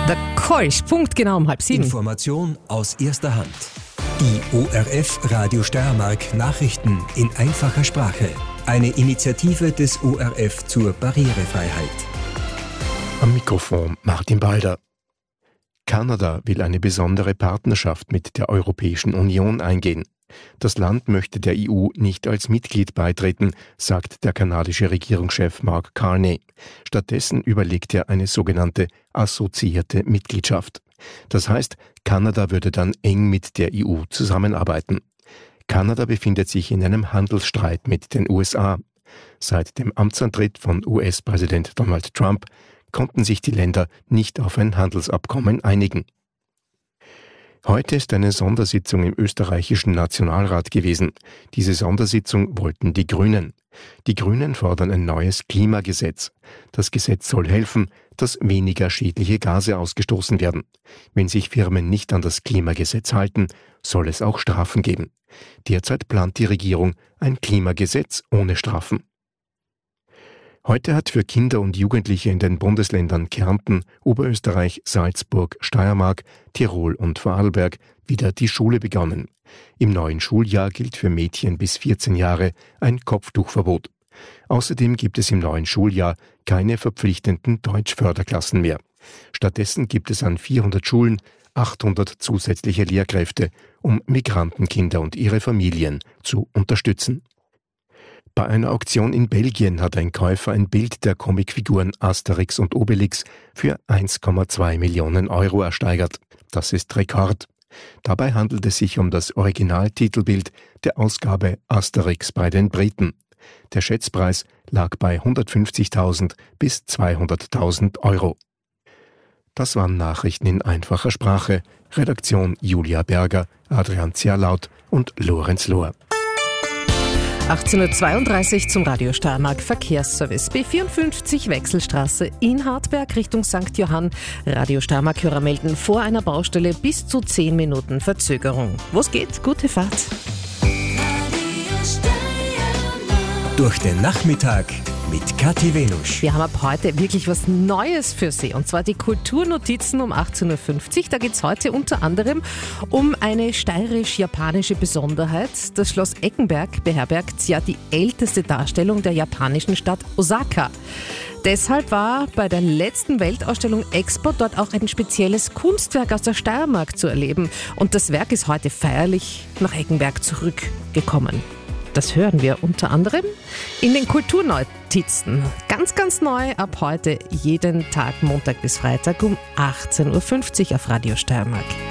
Der Kolsch, punktgenau um 6:30. Information aus erster Hand. Die ORF Radio Steiermark Nachrichten in einfacher Sprache. Eine Initiative des ORF zur Barrierefreiheit. Am Mikrofon Martin Balder. Kanada will eine besondere Partnerschaft mit der Europäischen Union eingehen. Das Land möchte der EU nicht als Mitglied beitreten, sagt der kanadische Regierungschef Mark Carney. Stattdessen überlegt er eine sogenannte assoziierte Mitgliedschaft. Das heißt, Kanada würde dann eng mit der EU zusammenarbeiten. Kanada befindet sich in einem Handelsstreit mit den USA. Seit dem Amtsantritt von US-Präsident Donald Trump konnten sich die Länder nicht auf ein Handelsabkommen einigen. Heute ist eine Sondersitzung im österreichischen Nationalrat gewesen. Diese Sondersitzung wollten die Grünen. Die Grünen fordern ein neues Klimagesetz. Das Gesetz soll helfen, dass weniger schädliche Gase ausgestoßen werden. Wenn sich Firmen nicht an das Klimagesetz halten, soll es auch Strafen geben. Derzeit plant die Regierung ein Klimagesetz ohne Strafen. Heute hat für Kinder und Jugendliche in den Bundesländern Kärnten, Oberösterreich, Salzburg, Steiermark, Tirol und Vorarlberg wieder die Schule begonnen. Im neuen Schuljahr gilt für Mädchen bis 14 Jahre ein Kopftuchverbot. Außerdem gibt es im neuen Schuljahr keine verpflichtenden Deutschförderklassen mehr. Stattdessen gibt es an 400 Schulen 800 zusätzliche Lehrkräfte, um Migrantenkinder und ihre Familien zu unterstützen. Bei einer Auktion in Belgien hat ein Käufer ein Bild der Comicfiguren Asterix und Obelix für 1,2 Millionen Euro ersteigert. Das ist Rekord. Dabei handelt es sich um das Originaltitelbild der Ausgabe Asterix bei den Briten. Der Schätzpreis lag bei 150.000 bis 200.000 Euro. Das waren Nachrichten in einfacher Sprache. Redaktion Julia Berger, Adrian Zerlaut und Lorenz Lohr. 18.32 Uhr zum Radio Steiermark Verkehrsservice. B54 Wechselstraße in Hartberg Richtung St. Johann. Radio Steiermark-Hörer melden vor einer Baustelle bis zu 10 Minuten Verzögerung. Wo's geht? Gute Fahrt. Durch den Nachmittag mit Kathi Wenusch. Wir haben ab heute wirklich was Neues für Sie, und zwar die Kulturnotizen um 18.50 Uhr. Da geht es heute unter anderem um eine steirisch-japanische Besonderheit. Das Schloss Eckenberg beherbergt ja die älteste Darstellung der japanischen Stadt Osaka. Deshalb war bei der letzten Weltausstellung Expo dort auch ein spezielles Kunstwerk aus der Steiermark zu erleben. Und das Werk ist heute feierlich nach Eckenberg zurückgekommen. Das hören wir unter anderem in den Kulturnotizen. Ganz, ganz neu ab heute, jeden Tag Montag bis Freitag um 18.50 Uhr auf Radio Steiermark.